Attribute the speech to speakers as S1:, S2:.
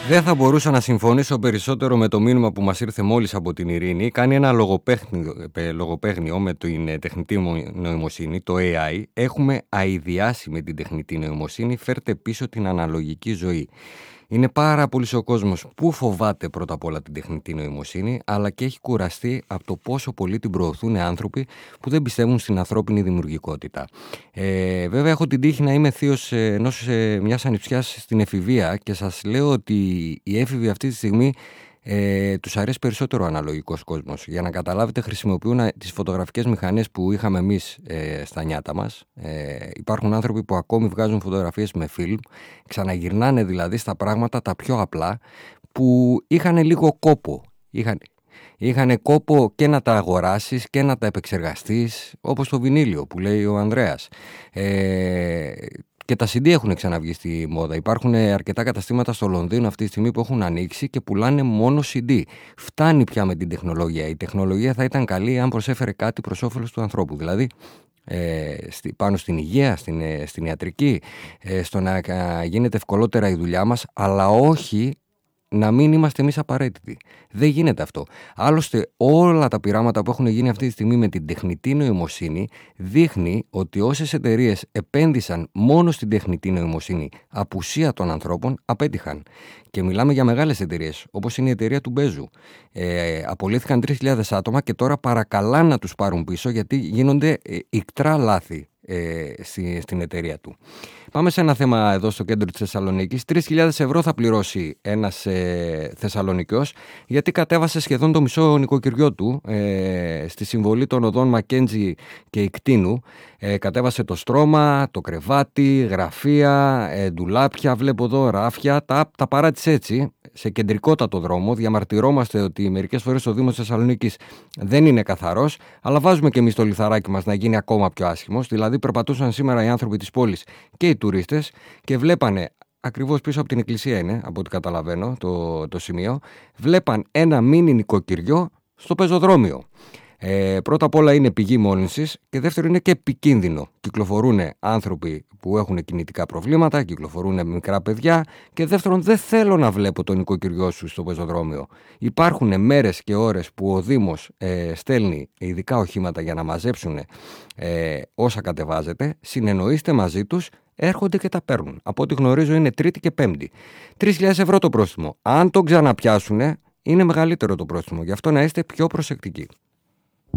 S1: Δεν θα μπορούσα να συμφωνήσω περισσότερο με το μήνυμα που μας ήρθε μόλις από την Ειρήνη. Κάνει ένα λογοπαίγνιο με την τεχνητή νοημοσύνη, το AI. Έχουμε αηδιάσει με την τεχνητή νοημοσύνη, φέρτε πίσω την αναλογική ζωή. Είναι πάρα πολύ ο κόσμος που φοβάται πρώτα απ' όλα την τεχνητή νοημοσύνη, αλλά και έχει κουραστεί από το πόσο πολύ την προωθούν άνθρωποι που δεν πιστεύουν στην ανθρώπινη δημιουργικότητα. Βέβαια, έχω την τύχη να είμαι θείος μιας ανιψιάς στην εφηβεία και σας λέω ότι οι έφηβοι αυτή τη στιγμή τους αρέσει περισσότερο ο αναλογικός κόσμος. Για να καταλάβετε, χρησιμοποιούν τις φωτογραφικές μηχανές που είχαμε εμείς στα νιάτα μας. Υπάρχουν άνθρωποι που ακόμη βγάζουν φωτογραφίες με φιλμ, ξαναγυρνάνε δηλαδή στα πράγματα τα πιο απλά που είχαν λίγο κόπο. Είχαν κόπο και να τα αγοράσεις και να τα επεξεργαστείς, όπως το βινίλιο που λέει ο Ανδρέας. Και τα CD έχουν ξαναβγεί στη μόδα. Υπάρχουν αρκετά καταστήματα στο Λονδίνο αυτή τη στιγμή που έχουν ανοίξει και πουλάνε μόνο CD. Φτάνει πια με την τεχνολογία. Η τεχνολογία θα ήταν καλή αν προσέφερε κάτι προς όφελος του ανθρώπου. Δηλαδή, πάνω στην υγεία, στην ιατρική, στο να γίνεται ευκολότερα η δουλειά μας, αλλά όχι να μην είμαστε εμείς απαραίτητοι. Δεν γίνεται αυτό. Άλλωστε, όλα τα πειράματα που έχουν γίνει αυτή τη στιγμή με την τεχνητή νοημοσύνη δείχνει ότι όσες εταιρείες επένδυσαν μόνο στην τεχνητή νοημοσύνη, απουσία των ανθρώπων, απέτυχαν. Και μιλάμε για μεγάλες εταιρείες, όπως είναι η εταιρεία του Μπέζου. Απολύθηκαν 3.000 άτομα και τώρα παρακαλάν να τους πάρουν πίσω γιατί γίνονται ικτρά λάθη στην εταιρεία του. Πάμε σε ένα θέμα εδώ στο κέντρο της Θεσσαλονίκης. 3.000 ευρώ θα πληρώσει ένας Θεσσαλονικιός γιατί κατέβασε σχεδόν το μισό νοικοκυριό του στη συμβολή των οδών Μακέντζη και Ικτίνου. Κατέβασε το στρώμα, το κρεβάτι, γραφεία, ντουλάπια, βλέπω εδώ ράφια, τα παράτησε έτσι σε κεντρικότατο δρόμο. Διαμαρτυρόμαστε ότι μερικές φορές ο Δήμος Θεσσαλονίκης δεν είναι καθαρός, αλλά βάζουμε και εμείς το λιθαράκι μας να γίνει ακόμα πιο άσχημος. Δηλαδή περπατούσαν σήμερα οι άνθρωποι της πόλης και οι τουρίστες και βλέπανε, ακριβώς πίσω από την εκκλησία είναι, από ό,τι καταλαβαίνω το σημείο, βλέπαν ένα μίνι νοικοκυριό στο πεζοδρόμιο. Πρώτα απ' όλα είναι πηγή μόλυνσης και δεύτερο είναι και επικίνδυνο. Κυκλοφορούν άνθρωποι που έχουν κινητικά προβλήματα, κυκλοφορούν μικρά παιδιά και δεύτερον δεν θέλω να βλέπω το νοικοκυριό σου στο πεζοδρόμιο. Υπάρχουν μέρες και ώρες που ο Δήμος στέλνει ειδικά οχήματα για να μαζέψουν όσα κατεβάζετε, συνεννοείστε μαζί τους, έρχονται και τα παίρνουν. Από ό,τι γνωρίζω είναι Τρίτη και Πέμπτη. 3.000 ευρώ το πρόστιμο. Αν το ξαναπιάσουν είναι μεγαλύτερο το πρόστιμο, γι' αυτό να είστε πιο προσεκτικοί.